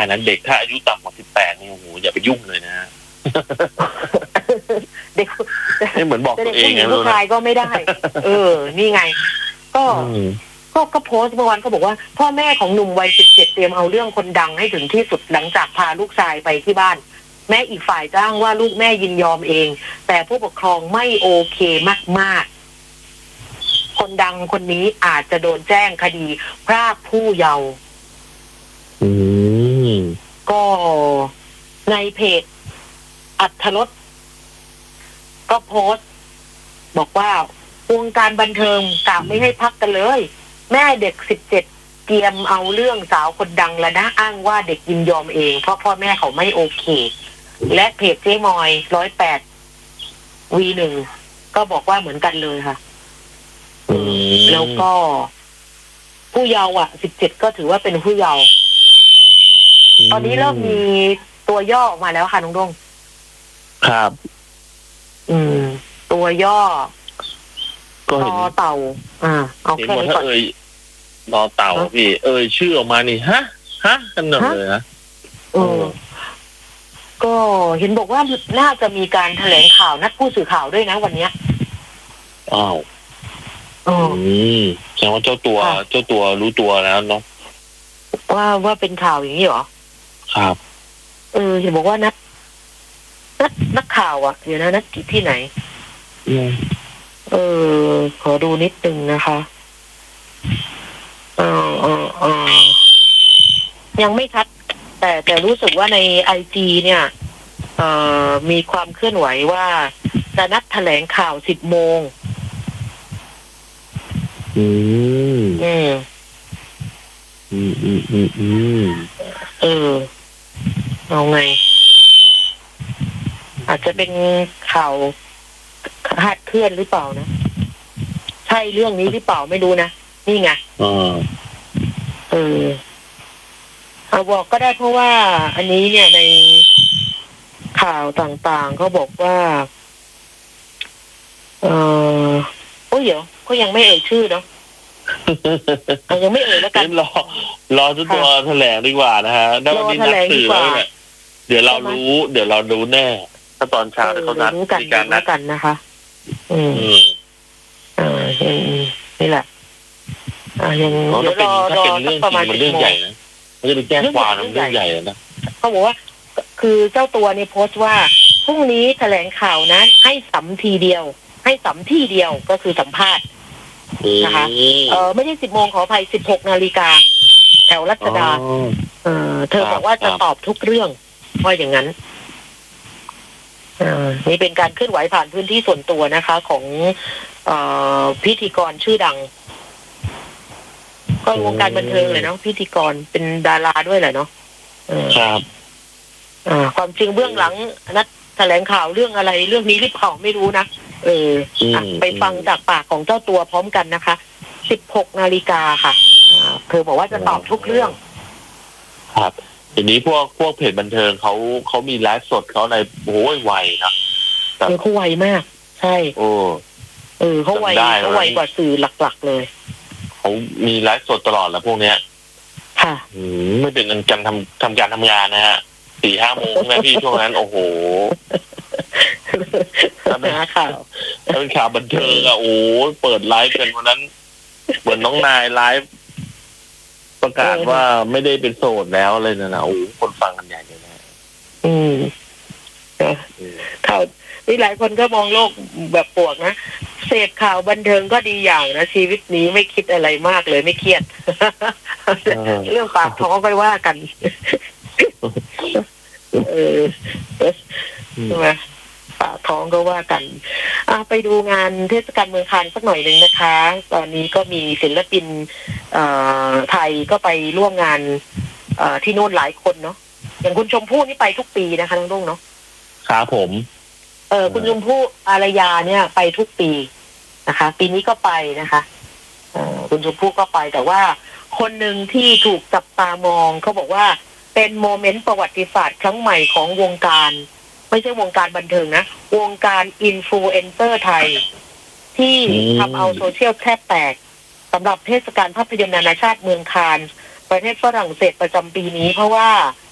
นะเด็กถ้าอายุต่ำกว่า18นี่โอ้โหอย่าไปยุ่งเลยนะเด็กนี่เหมือนบอกตัวเองไงผู้ชายก็ไม่ได้ นี่ไง ก็โพสต์เมื่อวานก็บอกว่าพ่อแม่ของหนุ่มวัย17เตรียมเอาเรื่องคนดังให้ถึงที่สุดหลังจากพาลูกชายไปที่บ้านแม้อีกฝ่ายจ้างว่าลูกแม่ยินยอมเองแต่ผู้ปกครองไม่โอเคมากๆคนดังคนนี้อาจจะโดนแจ้งคดีพรากผู้เยาว์ก็ในเพจอัธรสก็โพสต์บอกว่าวงการบันเทิงกล่าวไม่ให้พักกันเลยแม่เด็ก17เตรียมเอาเรื่องสาวคนดังแล้วนะอ้างว่าเด็กยินยอมเองเพราะพ่อแม่เขาไม่โอเคและเพจเจ๊มอย108 V1 ก็บอกว่าเหมือนกันเลยค่ะแล้วก็ผู้เยาว์17ก็ถือว่าเป็นผู้เยาว์ตอนนี้เริ่มมีตัวย่อออกมาแล้วค่ะน้องดงครับตัวย่อก็เห็นเต่าเอาแค่นี้ก่อนรอเต่าพี่ชื่อออกมานี่ฮะกันหน่อยเลยนะก็เห็นบอกว่าน่าจะมีการแถลงข่าวนัดผู้สื่อข่าวด้วยนะวันนี้อ้าวแสดงว่าเจ้าตัวรู้ตัวแล้วเนาะว่าเป็นข่าวอย่างนี้เหรอครับเห็นบอกว่านักข่าวเดี๋ยวนะนัดที่ไหนขอดูนิดนึงนะคะยังไม่ชัดแต่รู้สึกว่าใน IG เนี่ยมีความเคลื่อนไหวว่าจะนัดแถลงข่าว10 โมงเอาไงอาจจะเป็นข่าวคาดเคลื่อนหรือเปล่านะใช่เรื่องนี้หรือเปล่าไม่รู้นะนี่ไงบอกก็ได้เพราะว่าอันนี้เนี่ยในข่าวต่างๆเขาบอกว่าเดี๋ยวก็ยังไม่เอ่ยชื่อเนาะยังไม่เอ่ยแล้วกันรอทุกตัวแถลงดีกว่านะฮะถ้าวันนี้นัดสื่อแล้วเนี่ยเดี๋ยวเรารู้แน่ถ้าตอนเช้าเขานัดมีการนัดกันนะคะนี่แหละยังถ้าเป็นเรื่องจริงมันเรื่องใหญ่นะมันจะไปแจ้งความมันเรื่องใหญ่นะเขาบอกว่าคือเจ้าตัวเนี่ยโพสต์ว่าพรุ่งนี้แถลงข่าวนะให้สัมทีเดียวให้สัมที่เดียวก็คือสัมภาษณ์นะคะไม่ใช่10 โมงขออภัย16 นาฬิกาแถวรัชดาเธอบอกว่าจะตอบทุกเรื่องว่าอย่างนั้นนี่เป็นการเคลื่อนไหวผ่านพื้นที่ส่วนตัวนะคะของพิธีกรชื่อดังก็วงการบันเทิงเลยเนาะพิธีกรเป็นดาราด้วยแหละเนาะครับความจริงเบื้องหลังนัดแถลงข่าวเรื่องอะไรเรื่องนี้หรือเปล่าไม่รู้นะไปฟังจากปากของเจ้าตัวพร้อมกันนะคะ16 นาฬิกาค่ะเธอบอกว่าจะตอบทุกเรื่องครับทีนี้พวกเพจบันเทิงเขามีไลฟ์สดเขาในไวนะเขาไวมากใช่เขาไวกว่าสื่อหลักๆเลยเขามีไลฟ์สดตลอดแหละพวกเนี้ยค่ะไม่เป็นการทำการทำงานนะฮะ 4-5 โมงนะพี่ช่วงนั้นโอ้โหถ้าเป็นข่าวบันเทิงเปิดไลฟ์กันวันนั้นเหมือนน้องนายไลฟ์ประกาศว่าไม่ได้เป็นโสดแล้วเลยนะคนฟังกันใหญ่เลยนะข่าวนี่หลายคนก็มองโลกแบบบวกนะเสพข่าวบันเทิงก็ดีอย่างนะชีวิตนี้ไม่คิดอะไรมากเลยไม่เครียดเรื่องปากท้องไปว่ากันใช่ไหมปากท้องก็ว่ากันไปดูงานเทศกาลเมืองคานสักหน่อยหนึ่งนะคะตอนนี้ก็มีศิลปินไทยก็ไปร่วมงานที่โน่นหลายคนเนาะอย่างคุณชมพู่นี่ไปทุกปีนะคะน้องดุ้งเนาะครับผมคุณชมพู่อารยาเนี่ยไปทุกปีนะคะปีนี้ก็ไปนะคะคุณชมพู่ก็ไปแต่ว่าคนหนึ่งที่ถูกจับตามองเขาบอกว่าเป็นโมเมนต์ประวัติศาสตร์ครั้งใหม่ของวงการไม่ใช่วงการบันเทิงนะวงการอินฟลูเอนเซอร์ไทยที่ทำเอาโซเชียลแทบแตกสำหรับเทศกาลภาพยนตร์นานาชาติเมืองคานส์ประเทศฝรั่งเศสประจำปีนี้เพราะว่า